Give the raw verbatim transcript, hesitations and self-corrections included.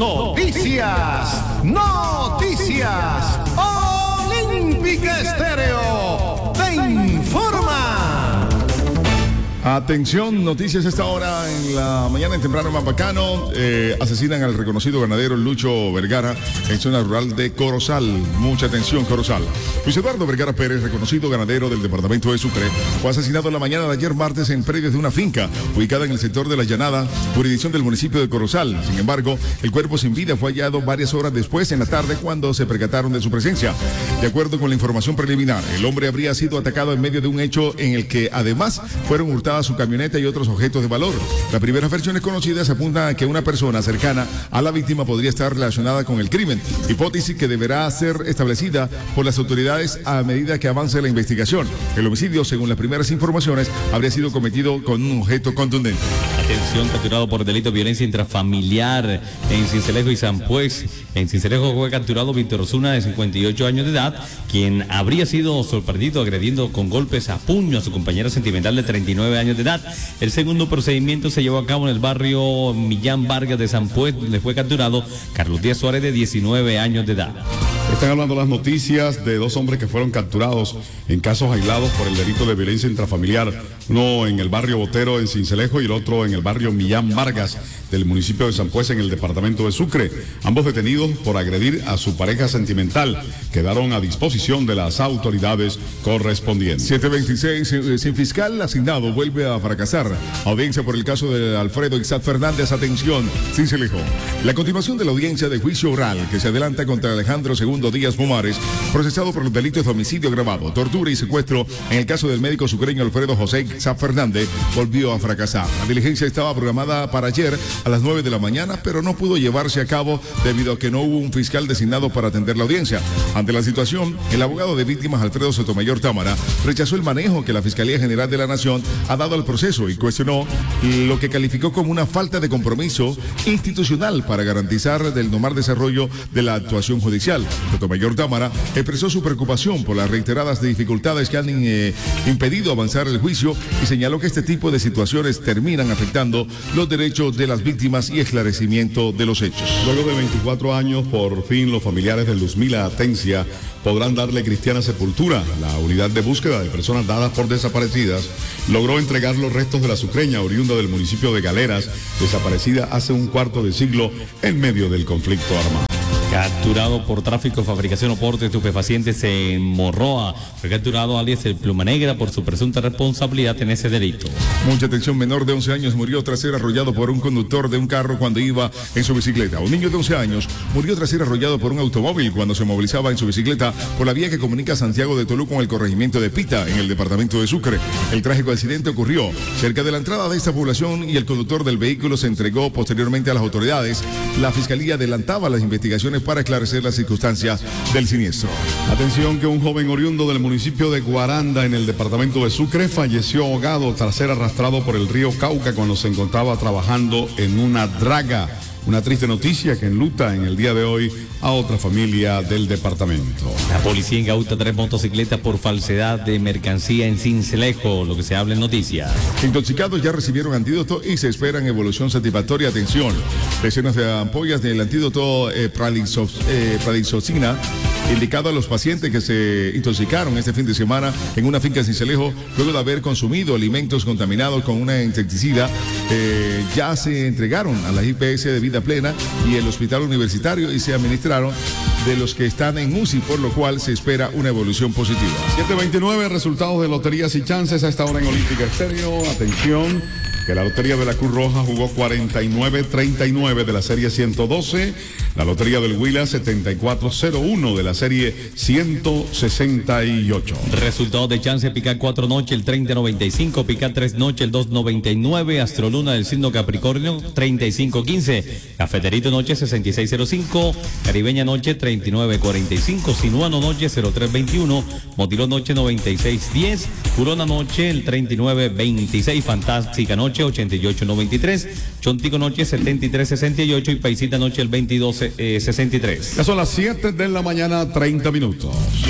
noticias, noticias. Olímpica Estéreo te informa. Atención, noticias a esta hora en la mañana en temprano Mapacano. Eh, asesinan al reconocido ganadero Lucho Vergara en zona rural de Corozal. Mucha atención, Corozal. Luis Eduardo Vergara Pérez, reconocido ganadero del departamento de Sucre, fue asesinado en la mañana de ayer martes en predios de una finca ubicada en el sector de La Llanada, jurisdicción del municipio de Corozal. Sin embargo, el cuerpo sin vida fue hallado varias horas después en la tarde cuando se percataron de su presencia. De acuerdo con la información preliminar, el hombre habría sido atacado en medio de un hecho en el que además fueron hurtados su camioneta y otros objetos de valor. Las primeras versiones conocidas apuntan a que una persona cercana a la víctima podría estar relacionada con el crimen, hipótesis que deberá ser establecida por las autoridades a medida que avance la investigación. El homicidio, según las primeras informaciones, habría sido cometido con un objeto contundente. Atención, capturado por delito de violencia intrafamiliar en Sincelejo y San Pues. En Sincelejo fue capturado Víctor Osuna, de cincuenta y ocho años de edad, quien habría sido sorprendido agrediendo con golpes a puño a su compañera sentimental de treinta y nueve años de edad. El segundo procedimiento se llevó a cabo en el barrio Millán Vargas de San Pues, donde fue capturado Carlos Díaz Suárez, de diecinueve años de edad. Están hablando las noticias de dos hombres que fueron capturados en casos aislados por el delito de violencia intrafamiliar, uno en el barrio Botero en Sincelejo y el otro en el barrio Millán Vargas del municipio de San Pues en el departamento de Sucre. Ambos detenidos por agredir a su pareja sentimental quedaron a disposición de las autoridades correspondientes. siete veintiséis, sin fiscal asignado, vuelve a fracasar. Audiencia por el caso de Alfredo Ixat Fernández. Atención, Sincelejo. La continuación de la audiencia de juicio oral que se adelanta contra Alejandro Segundo Díaz Pomares, procesado por los delitos de homicidio agravado, tortura y secuestro en el caso del médico sucreño Alfredo José Ixat Fernández, volvió a fracasar. La diligencia estaba programada para ayer a las nueve de la mañana, pero no pudo llevarse a cabo debido a que no hubo un fiscal designado para atender la audiencia. Ante la situación, el abogado de víctimas Alfredo Sotomayor Támara rechazó el manejo que la Fiscalía General de la Nación ha dado al proceso y cuestionó lo que calificó como una falta de compromiso institucional para garantizar el normal desarrollo de la actuación judicial. Sotomayor Támara expresó su preocupación por las reiteradas dificultades que han eh, impedido avanzar el juicio y señaló que este tipo de situaciones terminan afectando los derechos de las víctimas y esclarecimiento de los hechos. Luego de veinticuatro años, por fin los familiares de Luzmila Atencia podrán darle cristiana sepultura. La unidad de búsqueda de personas dadas por desaparecidas logró entregar los restos de la sucreña oriunda del municipio de Galeras, desaparecida hace un cuarto de siglo en medio del conflicto armado. Capturado por tráfico, fabricación o porte de estupefacientes en Morroa. Fue capturado alias el Pluma Negra por su presunta responsabilidad en ese delito. Mucha atención, menor de once años murió tras ser arrollado por un conductor de un carro cuando iba en su bicicleta. Un niño de once años murió tras ser arrollado por un automóvil cuando se movilizaba en su bicicleta por la vía que comunica Santiago de Tolú con el corregimiento de Pita, en el departamento de Sucre. El trágico accidente ocurrió cerca de la entrada de esta población y el conductor del vehículo se entregó posteriormente a las autoridades. La Fiscalía adelantaba las investigaciones para esclarecer las circunstancias del siniestro. Atención, que un joven oriundo del municipio de Guaranda en el departamento de Sucre falleció ahogado tras ser arrastrado por el río Cauca cuando se encontraba trabajando en una draga. Una triste noticia que enluta en el día de hoy a otra familia del departamento. La policía incauta tres motocicletas por falsedad de mercancía en Sincelejo, lo que se habla en noticias. Intoxicados ya recibieron antídoto y se esperan evolución satisfactoria. Atención, decenas de ampollas del antídoto eh, pradixosina indicado a los pacientes que se intoxicaron este fin de semana en una finca en Sincelejo luego de haber consumido alimentos contaminados con una insecticida. Eh, ya se entregaron a la I P S de Vida Plena y el Hospital Universitario y se administraron de los que están en U C I, por lo cual se espera una evolución positiva. siete veintinueve, resultados de loterías y chances a esta hora en Olímpica Estéreo. Atención, que la Lotería de la Cruz Roja jugó cuarenta y nueve treinta y nueve de la serie ciento doce, la Lotería del Huila setenta y cuatro cero uno de la serie ciento sesenta y ocho. Resultados de chance: picar cuatro noche el treinta noventa y cinco, picar tres noche el dos noventa y nueve, Astroluna del signo Capricornio treinta y cinco quince, Cafeterito noche sesenta y seis cero cinco, Caribeña noche treinta y nueve cuarenta y cinco, Sinuano noche cero tres veintiuno, Motiló noche noventa y seis diez, Corona noche el treinta y nueve veintiséis, Fantástica noche ochenta y ocho noventa y tres, Chontico noche setenta y tres sesenta y ocho y Paisita noche el veintidós sesenta y tres. Ya son las siete de la mañana, treinta minutos.